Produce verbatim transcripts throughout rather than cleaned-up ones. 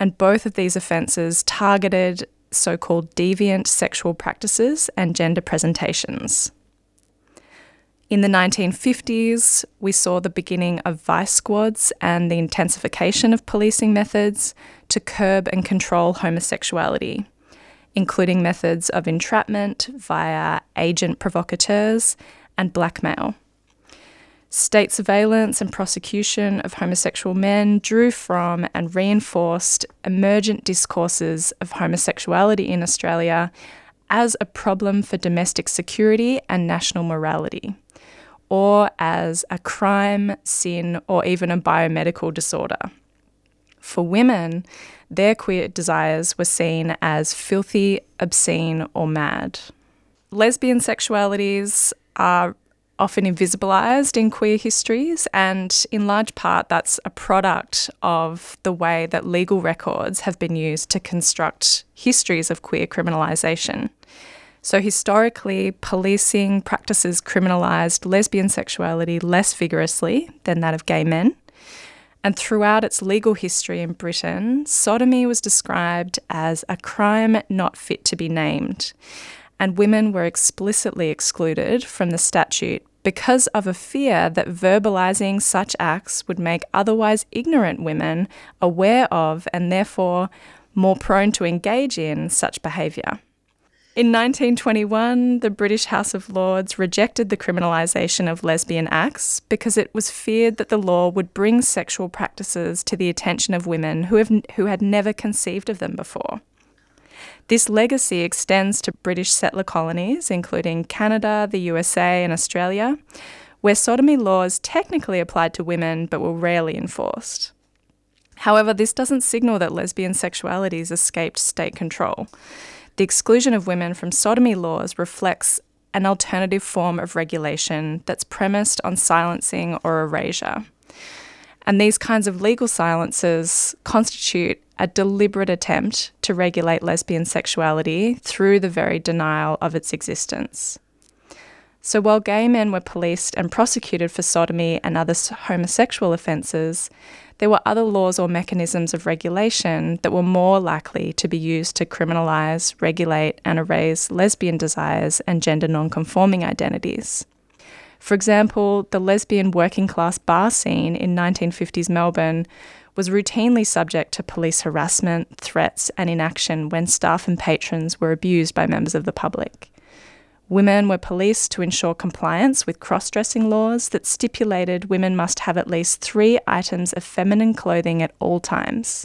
And both of these offences targeted so-called deviant sexual practices and gender presentations. In the nineteen fifties, we saw the beginning of vice squads and the intensification of policing methods to curb and control homosexuality, including methods of entrapment via agent provocateurs and blackmail. State surveillance and prosecution of homosexual men drew from and reinforced emergent discourses of homosexuality in Australia as a problem for domestic security and national morality, or as a crime, sin, or even a biomedical disorder. For women, their queer desires were seen as filthy, obscene, or mad. Lesbian sexualities are often invisibilised in queer histories, and in large part that's a product of the way that legal records have been used to construct histories of queer criminalisation. So historically, policing practices criminalised lesbian sexuality less vigorously than that of gay men. And throughout its legal history in Britain, sodomy was described as a crime not fit to be named, and women were explicitly excluded from the statute because of a fear that verbalising such acts would make otherwise ignorant women aware of and therefore more prone to engage in such behaviour. In nineteen twenty-one, the British House of Lords rejected the criminalisation of lesbian acts because it was feared that the law would bring sexual practices to the attention of women who have, who had never conceived of them before. This legacy extends to British settler colonies, including Canada, the U S A and Australia, where sodomy laws technically applied to women but were rarely enforced. However, this doesn't signal that lesbian sexualities escaped state control. The exclusion of women from sodomy laws reflects an alternative form of regulation that's premised on silencing or erasure. And these kinds of legal silences constitute a deliberate attempt to regulate lesbian sexuality through the very denial of its existence. So while gay men were policed and prosecuted for sodomy and other homosexual offences, there were other laws or mechanisms of regulation that were more likely to be used to criminalise, regulate and erase lesbian desires and gender non-conforming identities. For example, the lesbian working class bar scene in nineteen fifties Melbourne was routinely subject to police harassment, threats and inaction when staff and patrons were abused by members of the public. Women were policed to ensure compliance with cross-dressing laws that stipulated women must have at least three items of feminine clothing at all times.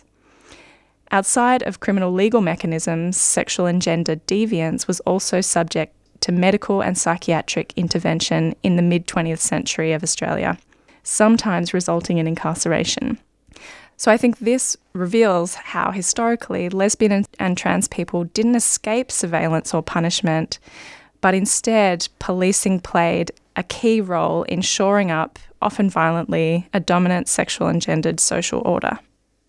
Outside of criminal legal mechanisms, sexual and gender deviance was also subject to medical and psychiatric intervention in the mid-twentieth century of Australia, sometimes resulting in incarceration. So I think this reveals how historically lesbian and, and trans people didn't escape surveillance or punishment, but instead policing played a key role in shoring up, often violently, a dominant sexual and gendered social order.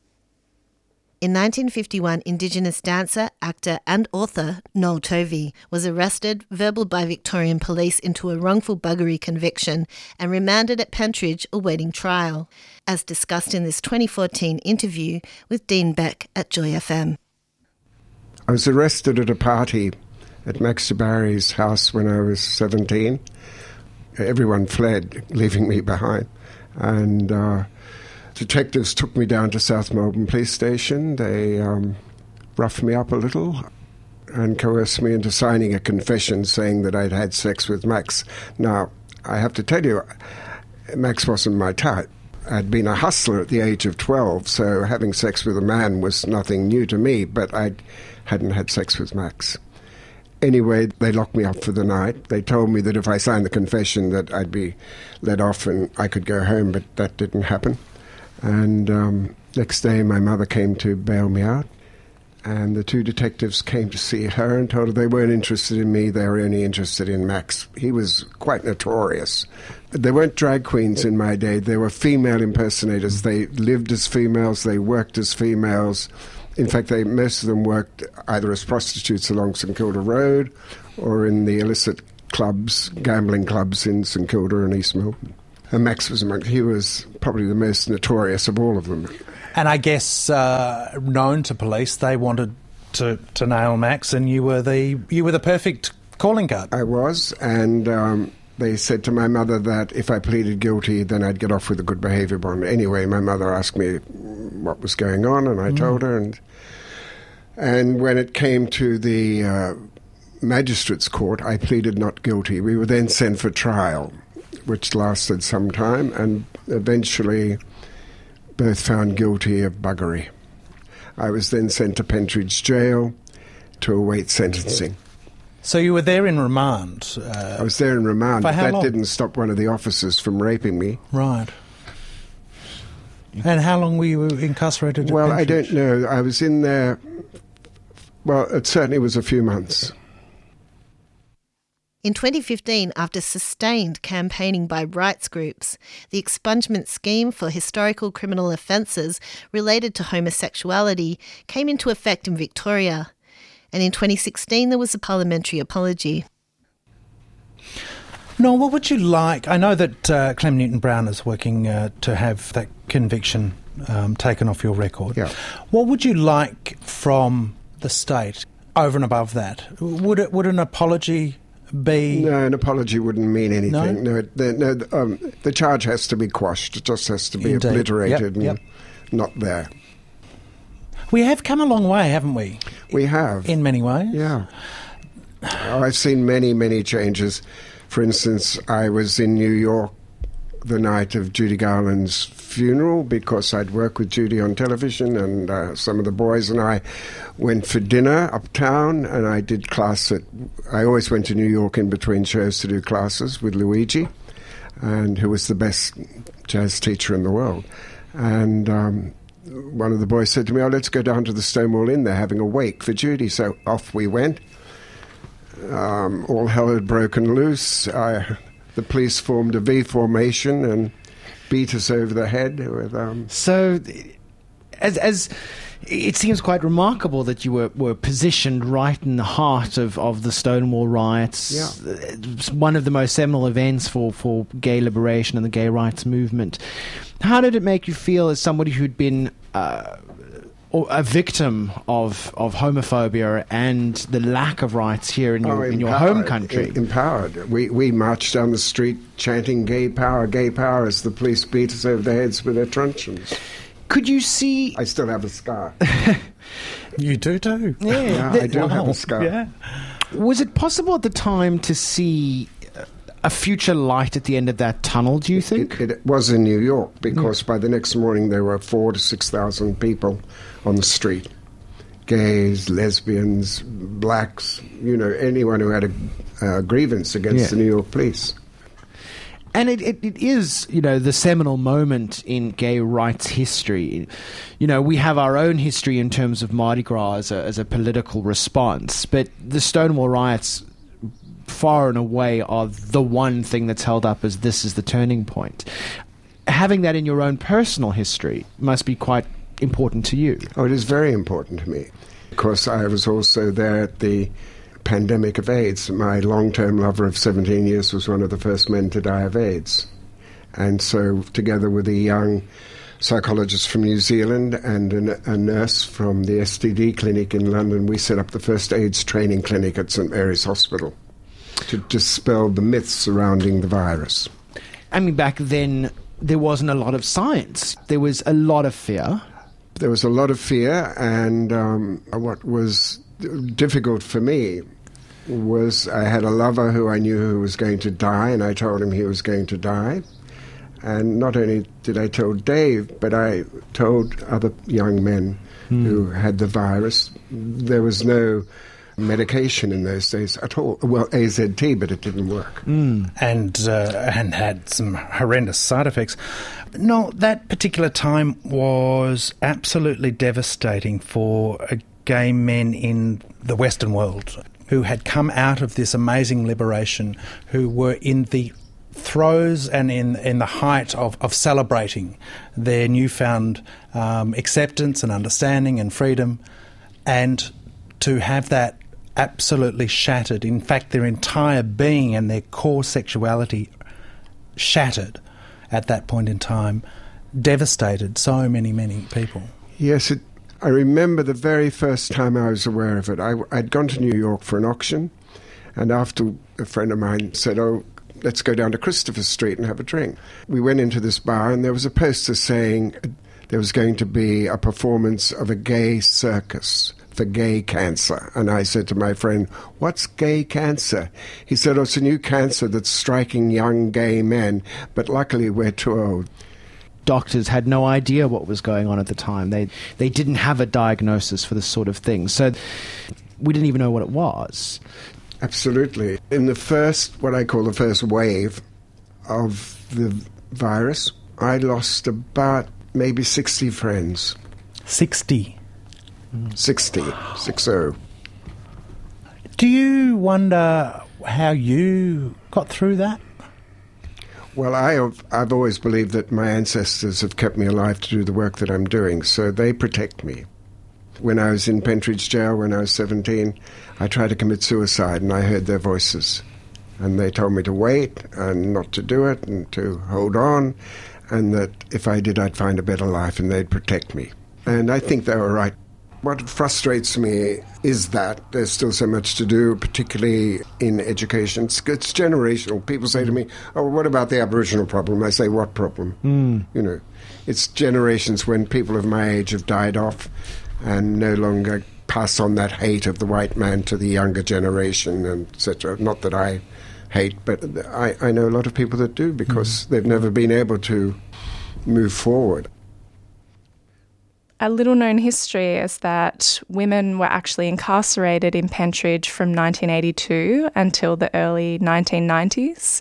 In nineteen fifty-one, Indigenous dancer, actor and author Noel Tovey was arrested, verballed by Victorian police into a wrongful buggery conviction and remanded at Pentridge awaiting trial, as discussed in this twenty fourteen interview with Dean Beck at Joy F M. I was arrested at a party at Max de Barry's house when I was seventeen. Everyone fled, leaving me behind. And uh, detectives took me down to South Melbourne Police Station. They um, roughed me up a little and coerced me into signing a confession saying that I'd had sex with Max. Now, I have to tell you, Max wasn't my type. I'd been a hustler at the age of twelve, so having sex with a man was nothing new to me, but I hadn't had sex with Max. Anyway, they locked me up for the night. They told me that if I signed the confession that I'd be let off and I could go home, but that didn't happen. And um, next day my mother came to bail me out, and the two detectives came to see her and told her they weren't interested in me, they were only interested in Max. He was quite notorious. There weren't drag queens in my day, they were female impersonators. They lived as females, they worked as females. In fact, they, most of them worked either as prostitutes along St Kilda Road or in the illicit clubs, gambling clubs in St Kilda and East Melbourne. And Max was among, he was probably the most notorious of all of them. And I guess uh, known to police, they wanted to, to nail Max, and you were the you were the perfect calling card. I was, and um, they said to my mother that if I pleaded guilty, then I'd get off with a good behaviour bond. Anyway, my mother asked me what was going on, and I mm. told her. And and when it came to the uh, magistrate's court, I pleaded not guilty. We were then sent for trial, which lasted some time, and eventually both found guilty of buggery. I was then sent to Pentridge Jail to await sentencing. So you were there in remand? Uh, I was there in remand, but that long? didn't stop one of the officers from raping me. Right. And how long were you incarcerated at Well, Pentridge? I don't know. I was in there, well, it certainly was a few months. In twenty fifteen, after sustained campaigning by rights groups, the expungement scheme for historical criminal offences related to homosexuality came into effect in Victoria. And in twenty sixteen, there was a parliamentary apology. No, what would you like? I know that uh, Clem Newton-Brown is working uh, to have that conviction um, taken off your record. Yeah. What would you like from the state over and above that? Would it? Would an apology be... No, an apology wouldn't mean anything. No? No, the, no, um, the charge has to be quashed. It just has to be Indeed. obliterated Yep, yep. and not there. We have come a long way, haven't we? We have. In many ways. Yeah. Oh, I've seen many, many changes. For instance, I was in New York the night of Judy Garland's funeral because I'd worked with Judy on television, and uh, some of the boys and I went for dinner uptown, and I did class at... I always went to New York in between shows to do classes with Luigi, and who was the best jazz teacher in the world. And um, one of the boys said to me, oh, let's go down to the Stonewall Inn. They're having a wake for Judy. So off we went. Um, all hell had broken loose. I... The police formed a V formation and beat us over the head with... Um, so, as as it seems quite remarkable that you were, were positioned right in the heart of, of the Stonewall riots. Yeah. It's one of the most seminal events for, for gay liberation and the gay rights movement. How did it make you feel as somebody who'd been... Uh, or a victim of, of homophobia and the lack of rights here in your, oh, in your home country? Empowered. We, we marched down the street chanting gay power, gay power as the police beat us over the heads with their truncheons. Could you see... I still have a scar. You do too? Yeah, yeah the, I do wow. have a scar. Yeah. Was it possible at the time to see a future light at the end of that tunnel, do you think? It, it was in New York because mm. by the next morning there were four to six thousand people on the street. Gays, lesbians, blacks, you know, anyone who had a uh, grievance against yeah. the New York police. And it, it, it is, you know, the seminal moment in gay rights history. You know, we have our own history in terms of Mardi Gras as a, as a political response, but the Stonewall riots far and away are the one thing that's held up as this is the turning point. Having that in your own personal history must be quite important to you. Oh, it is very important to me. Because I was also there at the pandemic of AIDS. My long-term lover of seventeen years was one of the first men to die of AIDS. And so together with a young psychologist from New Zealand and an, a nurse from the S T D clinic in London, we set up the first AIDS training clinic at St Mary's Hospital to dispel the myths surrounding the virus. I mean, back then, there wasn't a lot of science. There was a lot of fear. There was a lot of fear, and um, what was difficult for me was I had a lover who I knew who was going to die, and I told him he was going to die. And not only did I tell Dave, but I told other young men mm. who had the virus. There was no medication in those days at all. Well, A Z T, but it didn't work. Mm. And uh, and had some horrendous side effects. No, that particular time was absolutely devastating for uh, gay men in the Western world who had come out of this amazing liberation, who were in the throes and in in the height of, of celebrating their newfound um, acceptance and understanding and freedom, and to have that absolutely shattered, in fact their entire being and their core sexuality shattered at that point in time, devastated so many, many people. Yes, it, I remember the very first time I was aware of it. I, I'd gone to New York for an auction, and after a friend of mine said, oh, let's go down to Christopher Street and have a drink. We went into this bar, and there was a poster saying there was going to be a performance of a gay circus for gay cancer. And I said to my friend, what's gay cancer? He said, oh, it's a new cancer that's striking young gay men, but luckily we're too old. Doctors had no idea what was going on at the time. They they didn't have a diagnosis for this sort of thing. So we didn't even know what it was. Absolutely. In the first, what I call the first wave of the virus, I lost about maybe sixty friends. sixty? sixty, six oh. Do you wonder how you got through that? Well, I have, I've always believed that my ancestors have kept me alive to do the work that I'm doing, so they protect me. When I was in Pentridge Jail when I was seventeen, I tried to commit suicide, and I heard their voices. And they told me to wait and not to do it and to hold on, and that if I did, I'd find a better life and they'd protect me. And I think they were right. What frustrates me is that there's still so much to do, particularly in education. It's, it's generational. People say to me, oh, what about the Aboriginal problem? I say, what problem? Mm. You know, it's generations when people of my age have died off and no longer pass on that hate of the white man to the younger generation, and et cetera. Not that I hate, but I, I know a lot of people that do because mm. they've never been able to move forward. A little-known history is that women were actually incarcerated in Pentridge from nineteen eighty-two until the early nineteen nineties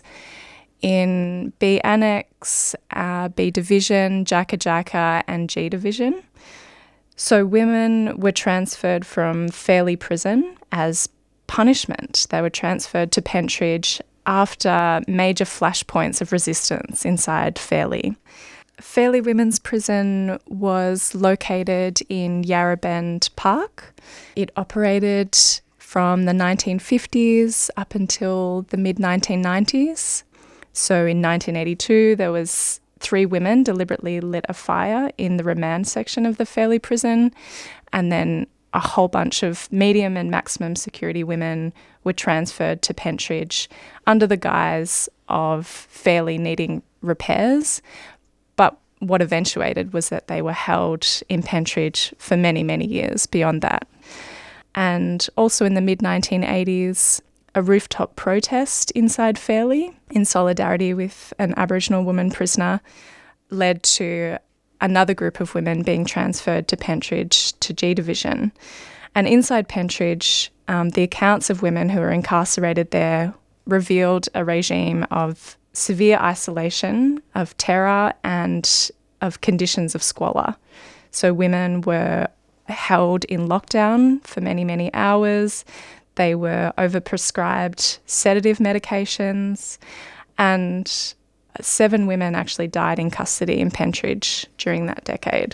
in B Annex, uh, B Division, Jacka Jacka and G Division. So women were transferred from Fairlie Prison as punishment. They were transferred to Pentridge after major flashpoints of resistance inside Fairlie. Fairlie Women's Prison was located in Yarra Bend Park. It operated from the nineteen fifties up until the mid nineteen nineties. So in nineteen eighty-two, there was three women deliberately lit a fire in the remand section of the Fairlie Prison, and then a whole bunch of medium and maximum security women were transferred to Pentridge under the guise of Fairlie needing repairs. But what eventuated was that they were held in Pentridge for many, many years beyond that. And also in the mid nineteen eighties, a rooftop protest inside Fairlie in solidarity with an Aboriginal woman prisoner led to another group of women being transferred to Pentridge to G Division. And inside Pentridge, um, the accounts of women who were incarcerated there revealed a regime of severe isolation, of terror and of conditions of squalor. So women were held in lockdown for many, many hours. They were overprescribed sedative medications, and seven women actually died in custody in Pentridge during that decade.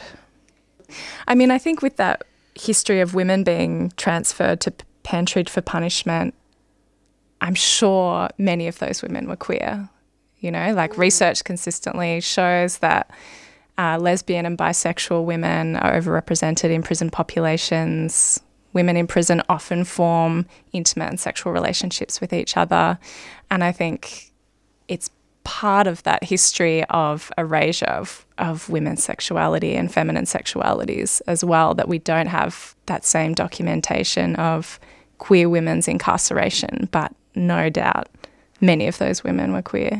I mean, I think with that history of women being transferred to Pentridge for punishment, I'm sure many of those women were queer. You know, like research consistently shows that uh, lesbian and bisexual women are overrepresented in prison populations. Women in prison often form intimate and sexual relationships with each other. And I think it's part of that history of erasure of, of women's sexuality and feminine sexualities as well, that we don't have that same documentation of queer women's incarceration. But no doubt many of those women were queer.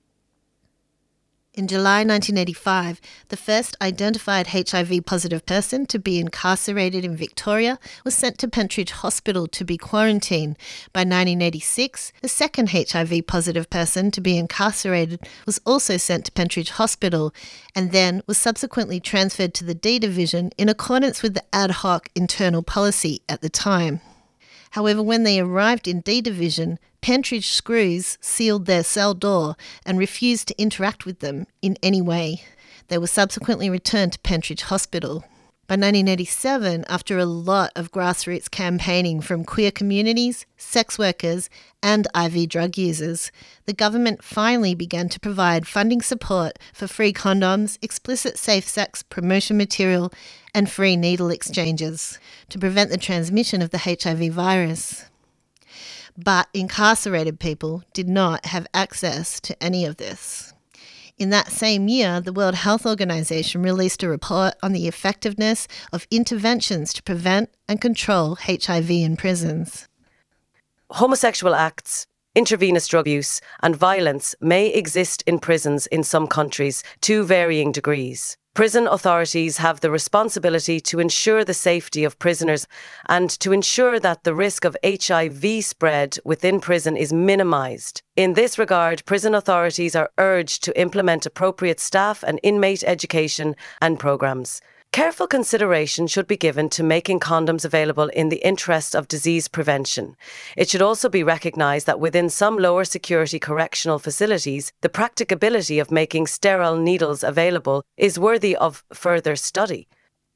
In July nineteen eighty-five, the first identified H I V-positive person to be incarcerated in Victoria was sent to Pentridge Hospital to be quarantined. By nineteen eighty-six, the second H I V-positive person to be incarcerated was also sent to Pentridge Hospital and then was subsequently transferred to the D Division in accordance with the ad hoc internal policy at the time. However, when they arrived in D Division, Pentridge Screws sealed their cell door and refused to interact with them in any way. They were subsequently returned to Pentridge Hospital. By nineteen eighty-seven, after a lot of grassroots campaigning from queer communities, sex workers, and I V drug users, the government finally began to provide funding support for free condoms, explicit safe sex promotion material, and free needle exchanges to prevent the transmission of the H I V virus. But incarcerated people did not have access to any of this. In that same year, the World Health Organization released a report on the effectiveness of interventions to prevent and control H I V in prisons. Homosexual acts, intravenous drug use, and violence may exist in prisons in some countries to varying degrees. Prison authorities have the responsibility to ensure the safety of prisoners and to ensure that the risk of H I V spread within prison is minimised. In this regard, prison authorities are urged to implement appropriate staff and inmate education and programmes. Careful consideration should be given to making condoms available in the interest of disease prevention. It should also be recognised that within some lower security correctional facilities, the practicability of making sterile needles available is worthy of further study.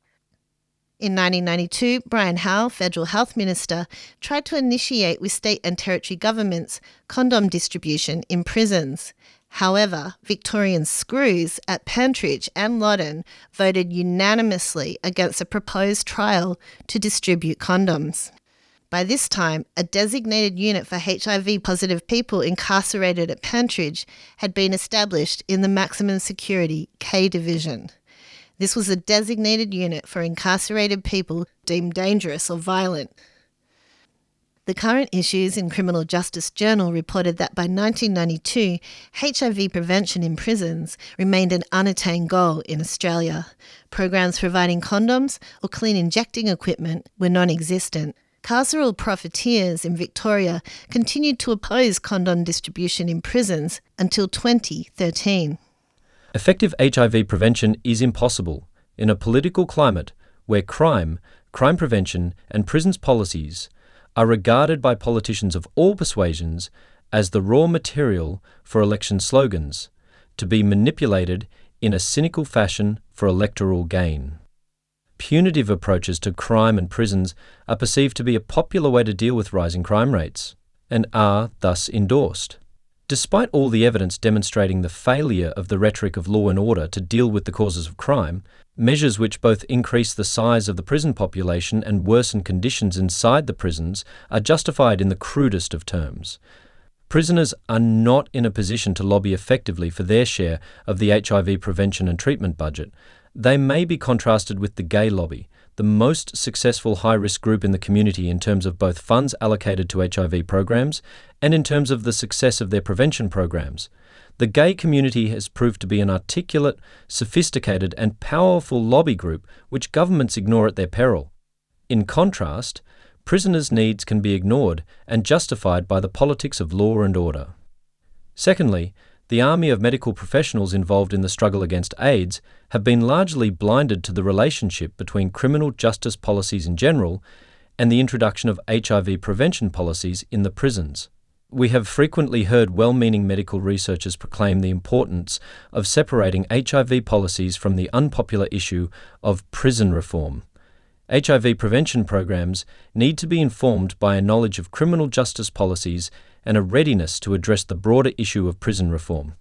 In nineteen ninety-two, Brian Howe, Federal Health Minister, tried to initiate with state and territory governments condom distribution in prisons. However, Victorian screws at Pentridge and Loddon voted unanimously against a proposed trial to distribute condoms. By this time, a designated unit for H I V-positive people incarcerated at Pentridge had been established in the Maximum Security K Division. This was a designated unit for incarcerated people deemed dangerous or violent. The Current Issues in Criminal Justice Journal reported that by nineteen ninety-two, H I V prevention in prisons remained an unattained goal in Australia. Programs providing condoms or clean injecting equipment were non-existent. Carceral profiteers in Victoria continued to oppose condom distribution in prisons until twenty thirteen. Effective H I V prevention is impossible in a political climate where crime, crime prevention and prisons policies are regarded by politicians of all persuasions as the raw material for election slogans, to be manipulated in a cynical fashion for electoral gain. Punitive approaches to crime and prisons are perceived to be a popular way to deal with rising crime rates, and are thus endorsed. Despite all the evidence demonstrating the failure of the rhetoric of law and order to deal with the causes of crime, measures which both increase the size of the prison population and worsen conditions inside the prisons are justified in the crudest of terms. Prisoners are not in a position to lobby effectively for their share of the H I V prevention and treatment budget. They may be contrasted with the gay lobby, the most successful high-risk group in the community in terms of both funds allocated to H I V programs and in terms of the success of their prevention programs. The gay community has proved to be an articulate, sophisticated and powerful lobby group which governments ignore at their peril. In contrast, prisoners' needs can be ignored and justified by the politics of law and order. Secondly, the army of medical professionals involved in the struggle against AIDS have been largely blinded to the relationship between criminal justice policies in general and the introduction of H I V prevention policies in the prisons. We have frequently heard well-meaning medical researchers proclaim the importance of separating H I V policies from the unpopular issue of prison reform. H I V prevention programs need to be informed by a knowledge of criminal justice policies and a readiness to address the broader issue of prison reform.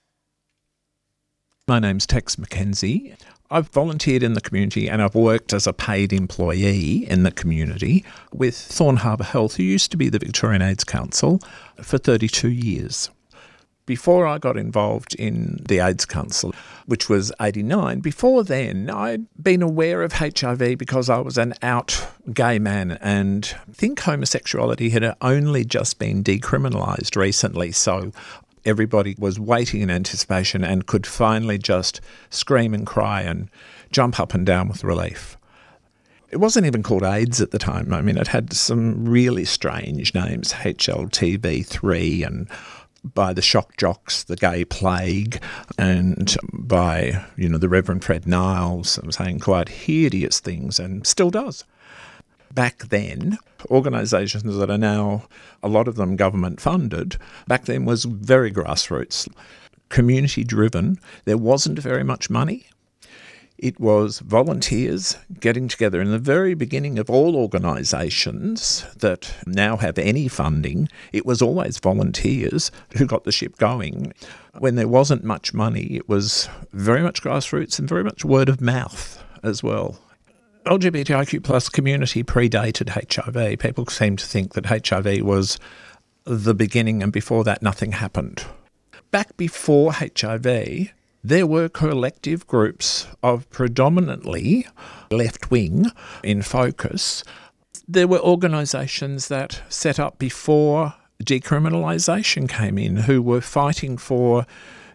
My name's Tex McKenzie. I've volunteered in the community and I've worked as a paid employee in the community with Thorn Harbour Health, who used to be the Victorian AIDS Council, for thirty-two years. Before I got involved in the AIDS Council, which was eighty-nine, before then I'd been aware of H I V because I was an out gay man and I think homosexuality had only just been decriminalised recently, so everybody was waiting in anticipation and could finally just scream and cry and jump up and down with relief. It wasn't even called AIDS at the time. I mean, it had some really strange names, H L T V three and by the shock jocks, the gay plague, and by, you know, the Reverend Fred Niles saying quite hideous things, and still does. Back then, organisations that are now, a lot of them government funded, back then was very grassroots, community driven. There wasn't very much money. It was volunteers getting together. In the very beginning of all organisations that now have any funding, it was always volunteers who got the ship going. When there wasn't much money, it was very much grassroots and very much word of mouth as well. L G B T I Q plus community predated H I V. People seem to think that H I V was the beginning and before that nothing happened. Back before H I V, there were collective groups of predominantly left-wing in focus. There were organisations that set up before decriminalisation came in who were fighting for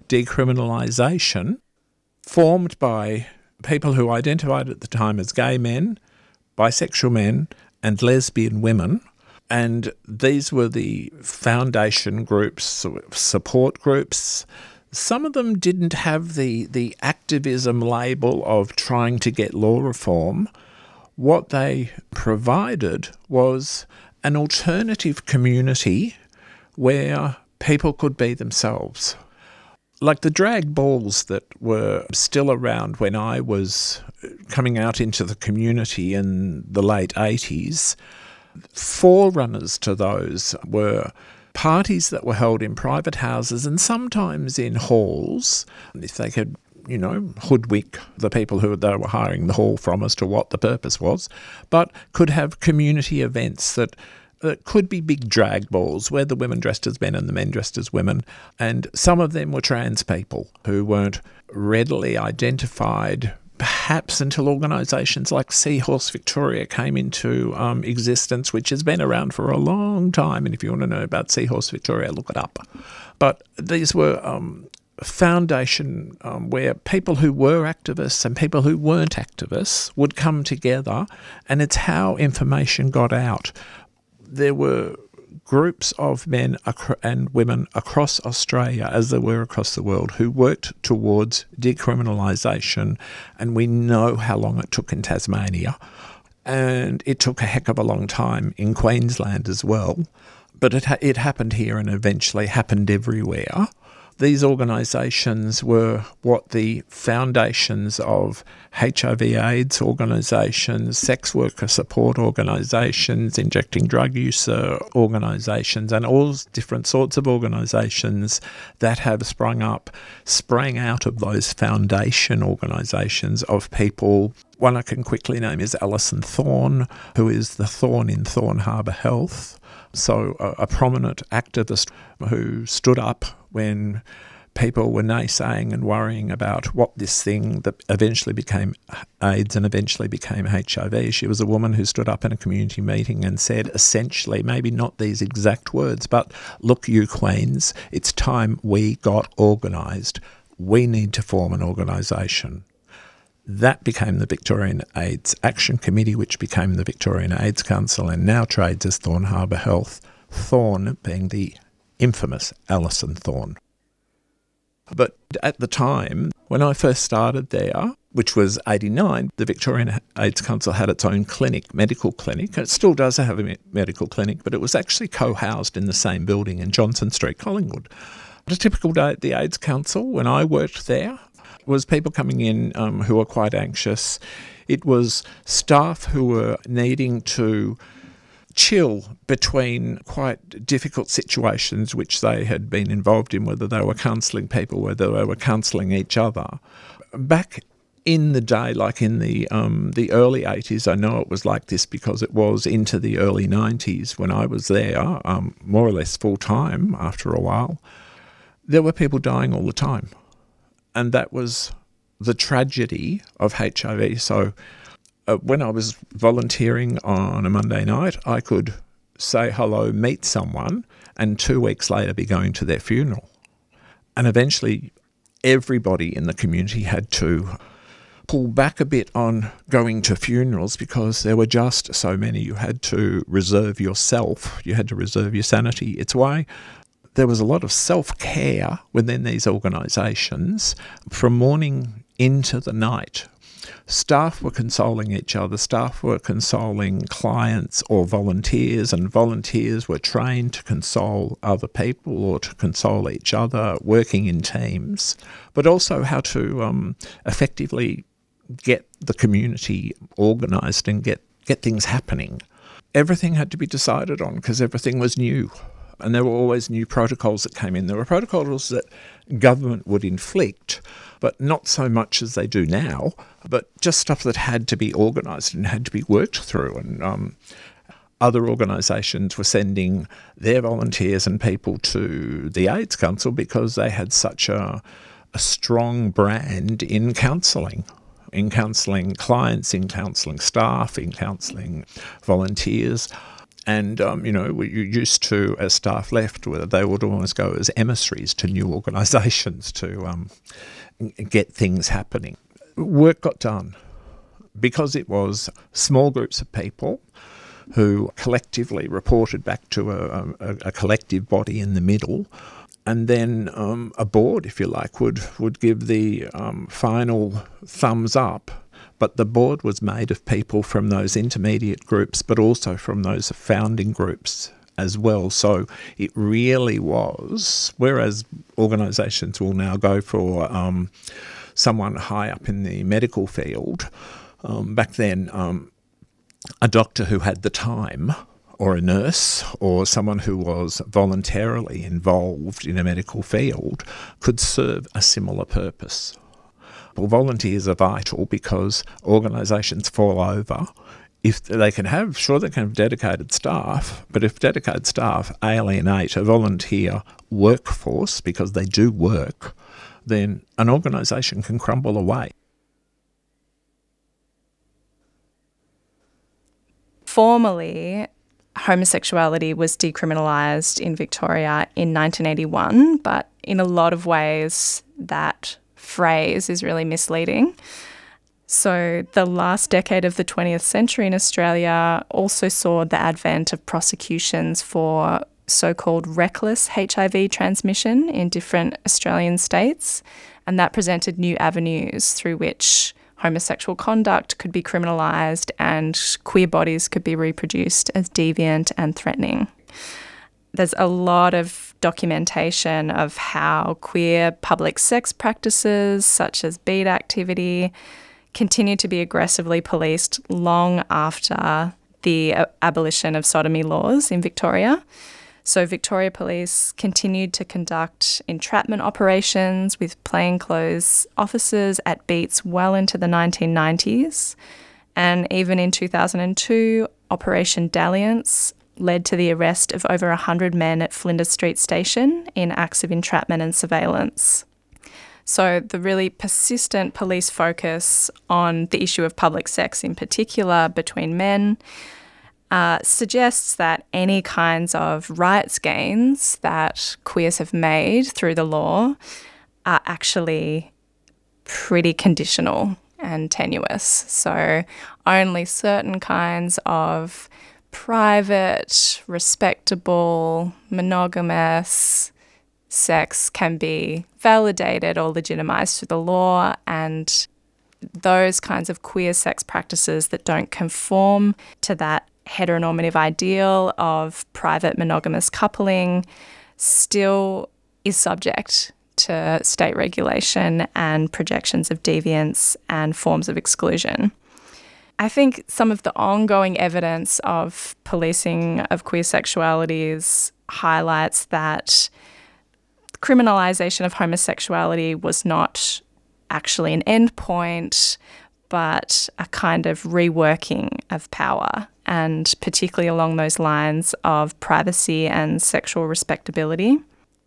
decriminalisation, formed by people who identified at the time as gay men, bisexual men and lesbian women. And these were the foundation groups, support groups. Some of them didn't have the, the activism label of trying to get law reform. What they provided was an alternative community where people could be themselves. Like the drag balls that were still around when I was coming out into the community in the late eighties, forerunners to those were parties that were held in private houses and sometimes in halls, if they could, you know, hoodwink the people who they were hiring the hall from as to what the purpose was, but could have community events that, that could be big drag balls where the women dressed as men and the men dressed as women, and some of them were trans people who weren't readily identified perhaps until organisations like Seahorse Victoria came into um, existence, which has been around for a long time. And if you want to know about Seahorse Victoria, look it up. But these were um, foundation um, where people who were activists and people who weren't activists would come together, and it's how information got out. There were groups of men and women across Australia, as there were across the world, who worked towards decriminalisation, and we know how long it took in Tasmania, and it took a heck of a long time in Queensland as well, but it, ha- it happened here and eventually happened everywhere. These organisations were what the foundations of H I V AIDS organisations, sex worker support organisations, injecting drug user organisations, and all different sorts of organisations that have sprung up, sprang out of those foundation organisations of people. One I can quickly name is Alison Thorne, who is the Thorne in Thorne Harbour Health. So a, a prominent activist who stood up when people were naysaying and worrying about what this thing that eventually became AIDS and eventually became H I V. She was a woman who stood up in a community meeting and said essentially, maybe not these exact words, but look, you Queens, it's time we got organised. We need to form an organisation. That became the Victorian AIDS Action Committee, which became the Victorian AIDS Council and now trades as Thorne Harbour Health, Thorne being the infamous Alison Thorne. But at the time, when I first started there, which was eighty-nine, the Victorian AIDS Council had its own clinic, medical clinic. It still does have a medical clinic, but it was actually co-housed in the same building in Johnson Street, Collingwood. A typical day at the AIDS Council, when I worked there, was people coming in um, who were quite anxious. It was staff who were needing to chill between quite difficult situations which they had been involved in, whether they were counselling people, whether they were counselling each other. Back in the day, like in the um, the early eighties, I know it was like this because it was into the early nineties when I was there, um, more or less full-time after a while, there were people dying all the time. And that was the tragedy of H I V. So uh, when I was volunteering on a Monday night, I could say hello, meet someone, and two weeks later be going to their funeral. And eventually everybody in the community had to pull back a bit on going to funerals because there were just so many. You had to reserve yourself. You had to reserve your sanity. It's why there was a lot of self-care within these organisations from morning into the night. Staff were consoling each other, staff were consoling clients or volunteers, and volunteers were trained to console other people or to console each other, working in teams, but also how to um, effectively get the community organised and get, get things happening. Everything had to be decided on because everything was new. And there were always new protocols that came in. There were protocols that government would inflict, but not so much as they do now, but just stuff that had to be organised and had to be worked through. And um, other organisations were sending their volunteers and people to the AIDS Council because they had such a, a strong brand in counselling. in counselling clients, in counselling staff, in counselling volunteers. And, um, you know, we used to, as staff left, where they would almost go as emissaries to new organisations to um, get things happening. Work got done because it was small groups of people who collectively reported back to a, a, a collective body in the middle. And then um, a board, if you like, would, would give the um, final thumbs up. But the board was made of people from those intermediate groups, but also from those founding groups as well. So it really was, whereas organisations will now go for um, someone high up in the medical field, um, back then um, a doctor who had the time, or a nurse, or someone who was voluntarily involved in a medical field could serve a similar purpose. Well, volunteers are vital because organisations fall over. If they can have, sure they can have dedicated staff, but if dedicated staff alienate a volunteer workforce because they do work, then an organisation can crumble away. Formally, homosexuality was decriminalised in Victoria in nineteen eighty-one, but in a lot of ways that phrase is really misleading. So the last decade of the twentieth century in Australia also saw the advent of prosecutions for so-called reckless H I V transmission in different Australian states, and that presented new avenues through which homosexual conduct could be criminalised and queer bodies could be reproduced as deviant and threatening. There's a lot of documentation of how queer public sex practices, such as bead activity, continue to be aggressively policed long after the abolition of sodomy laws in Victoria. So Victoria Police continued to conduct entrapment operations with plainclothes officers at beats well into the nineteen nineties. And even in two thousand two, Operation Dalliance led to the arrest of over one hundred men at Flinders Street Station in acts of entrapment and surveillance. So the really persistent police focus on the issue of public sex in particular between men uh, suggests that any kinds of rights gains that queers have made through the law are actually pretty conditional and tenuous. So only certain kinds of private, respectable, monogamous sex can be validated or legitimised through the law, and those kinds of queer sex practices that don't conform to that heteronormative ideal of private monogamous coupling still is subject to state regulation and projections of deviance and forms of exclusion. I think some of the ongoing evidence of policing of queer sexualities highlights that criminalisation of homosexuality was not actually an endpoint, but a kind of reworking of power, and particularly along those lines of privacy and sexual respectability.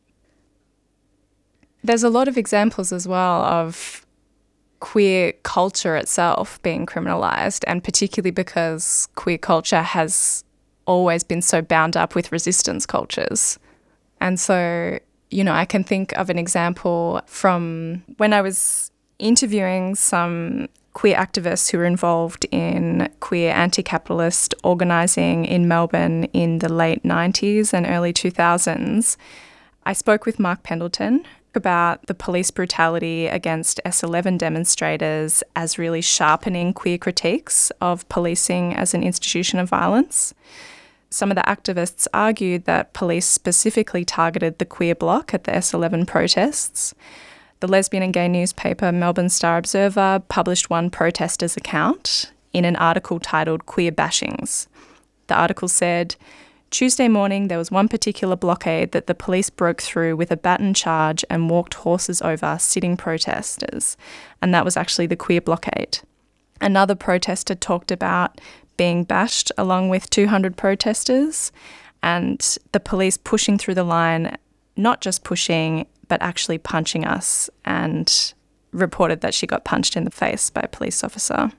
There's a lot of examples as well of queer culture itself being criminalised, and particularly because queer culture has always been so bound up with resistance cultures. And so, you know, I can think of an example from when I was interviewing some queer activists who were involved in queer anti-capitalist organising in Melbourne in the late nineties and early two thousands. I spoke with Mark Pendleton about the police brutality against S eleven demonstrators as really sharpening queer critiques of policing as an institution of violence. Some of the activists argued that police specifically targeted the queer bloc at the S eleven protests, The lesbian and gay newspaper Melbourne Star Observer published one protester's account in an article titled Queer Bashings. The article said, Tuesday morning there was one particular blockade that the police broke through with a baton charge and walked horses over sitting protesters, and that was actually the queer blockade. Another protester talked about being bashed along with two hundred protesters and the police pushing through the line, not just pushing, but actually punching us, and reported that she got punched in the face by a police officer.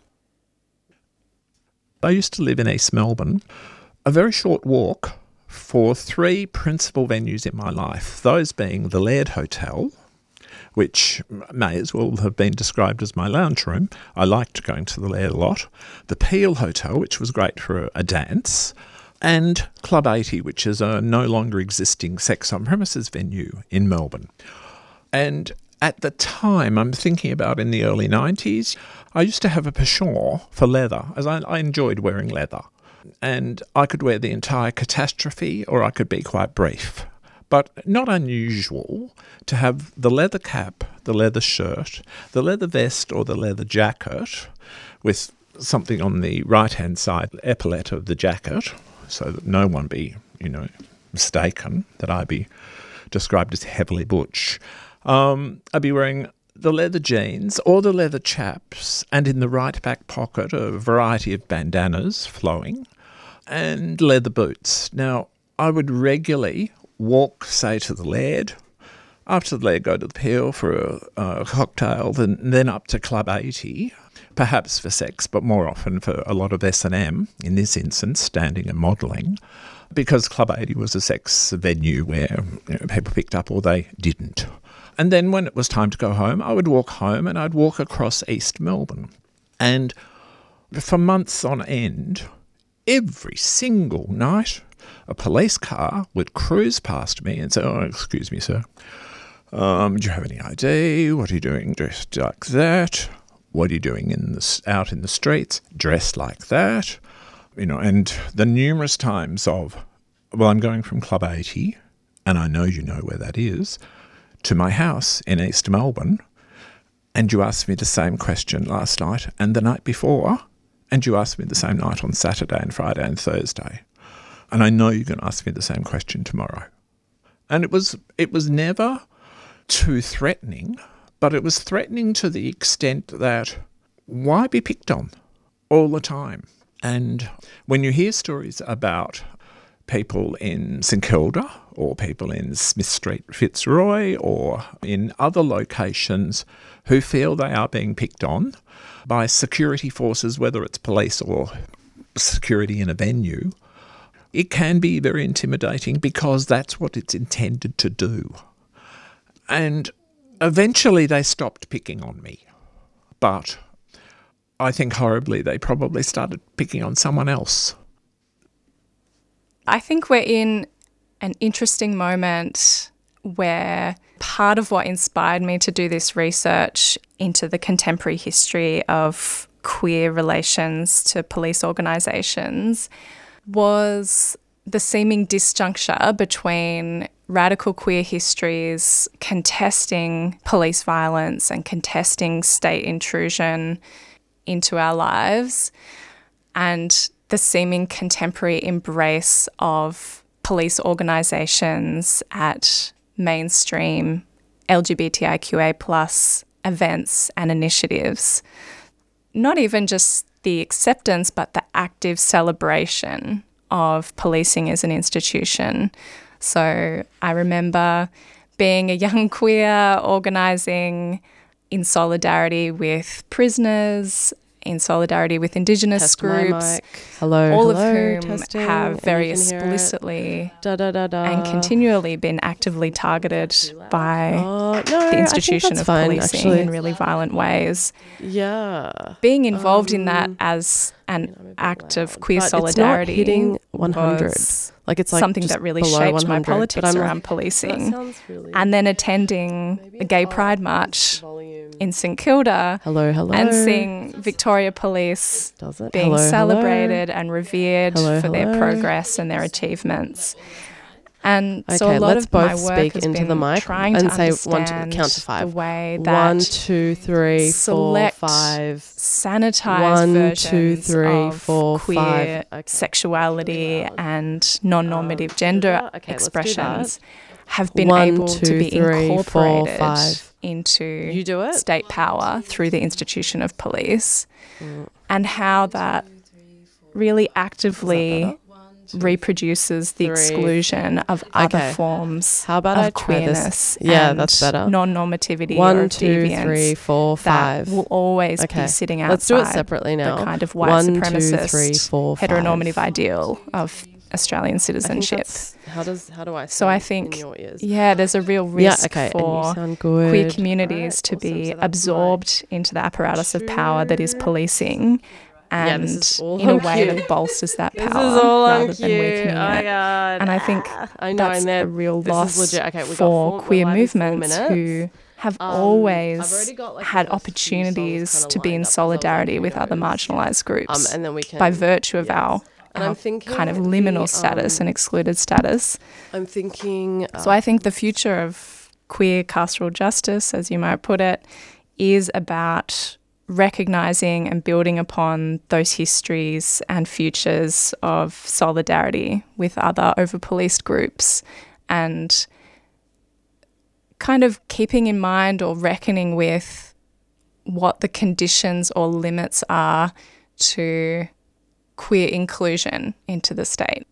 I used to live in East Melbourne, a very short walk for three principal venues in my life, those being the Laird Hotel, which may as well have been described as my lounge room. I liked going to the Laird a lot. The Peel Hotel, which was great for a dance, and Club eighty, which is a no longer existing sex on premises venue in Melbourne. And at the time, I'm thinking about in the early nineties, I used to have a penchant for leather, as I, I enjoyed wearing leather. And I could wear the entire catastrophe, or I could be quite brief. But not unusual to have the leather cap, the leather shirt, the leather vest or the leather jacket, with something on the right-hand side, epaulette of the jacket, so that no one be, you know, mistaken that I be described as heavily butch. Um, I'd be wearing the leather jeans or the leather chaps, and in the right back pocket a variety of bandanas flowing, and leather boots. Now, I would regularly walk, say, to the Laird, after the Laird go to the Peel for a, a cocktail, then, then up to Club eighty, perhaps for sex, but more often for a lot of S and M, in this instance, standing and modelling, because Club eighty was a sex venue where, you know, people picked up or they didn't. And then when it was time to go home, I would walk home and I'd walk across East Melbourne. And for months on end, every single night, a police car would cruise past me and say, "Oh, excuse me, sir. Um, do you have any I D? What are you doing dressed like that? What are you doing in the, out in the streets dressed like that?" You know, and the numerous times of, well, I'm going from Club eighty, and I know you know where that is, to my house in East Melbourne, and you asked me the same question last night and the night before, and you asked me the same night on Saturday and Friday and Thursday. And I know you're going to ask me the same question tomorrow. And it was it was never too threatening, but it was threatening to the extent that why be picked on all the time? And when you hear stories about people in St Kilda or people in Smith Street, Fitzroy, or in other locations who feel they are being picked on by security forces, whether it's police or security in a venue, it can be very intimidating because that's what it's intended to do. And eventually they stopped picking on me. But I think horribly they probably started picking on someone else. I think we're in an interesting moment where part of what inspired me to do this research into the contemporary history of queer relations to police organisations was the seeming disjuncture between radical queer histories contesting police violence and contesting state intrusion into our lives and the seeming contemporary embrace of police organisations at mainstream L G B T I Q A plus events and initiatives. Not even just the acceptance, but the active celebration of policing as an institution. So I remember being a young queer, organising in solidarity with prisoners, in solidarity with Indigenous Test groups, hello, all hello, of whom testing, have very and you can hear it. explicitly Da, da, da, da. and continually been actively targeted by Oh, no, the institution I think that's of fine, policing actually. in really violent ways. Yeah. Being involved in Um, that as an you know, I'm a bit act loud. of queer But it's not solidarity hitting one hundred. was Like it's like something just that really below shaped my one hundred, but politics I'm like, around that policing. sounds really- And then attending Maybe the it's Gay up, Pride maybe March it's the volume. in St Kilda Hello, hello. and seeing Victoria Police Does it? being Hello, hello. celebrated and revered Hello, for their hello. progress and their achievements. And Okay, so a lot let's of my both work speak has into been the mic trying and to say understand one to count to five. the way that One, two, three, four, select five. sanitized One, versions two, three, of four, queer five. Okay. sexuality and non-normative Um, gender okay, let's do that. expressions have been One, able to two, be three, four, incorporated five. into You do it? state power through the institution of police, Mm. and how that really actively reproduces the Three. exclusion of other Okay. forms How about of I try this? queerness Yeah, and that's better. non-normativity One, or two, deviance three, four, that five. will always Okay. be sitting outside Let's do it separately now. the kind of white One, two, supremacist three, four, five. heteronormative ideal of Australian I think citizenship. that's- How does how do I So I sound think, in your ears? yeah, there's a real Yeah, risk okay, and you for sound good. queer communities Alright, to awesome. be So that's absorbed into the apparatus of power that is two. policing, Yeah, and this is all in a on way cue. that bolsters that This power is all on rather than cue. weakening Oh my it. god! And I think I know, that's and they're- a real this is loss legit. Okay, we got for four- we're queer live in four movements minutes. who have Um, I've always already got, like, had the first few songs opportunities kinda to be in lined up, 'cause I solidarity like with other those. marginalised groups Um, and then we can by virtue of yes. our, And our I'm thinking kind of the, liminal status um, and excluded status. I'm thinking. Uh, So I think the future of queer carceral justice, as you might put it, is about recognising and building upon those histories and futures of solidarity with other over-policed groups, and kind of keeping in mind or reckoning with what the conditions or limits are to queer inclusion into the state.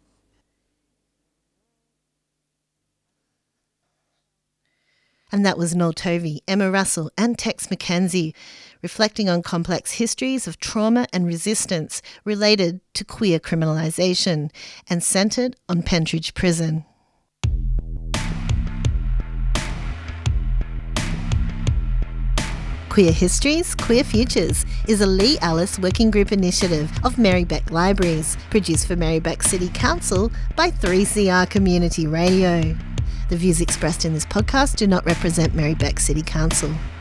And that was Noel Tovey, Emma Russell and Tex McKenzie, reflecting on complex histories of trauma and resistance related to queer criminalisation and centred on Pentridge Prison. Queer Histories, Queer Futures is a Lee Alice working group initiative of Marybeck Libraries, produced for Marybeck City Council by three C R Community Radio. The views expressed in this podcast do not represent Marybeck City Council.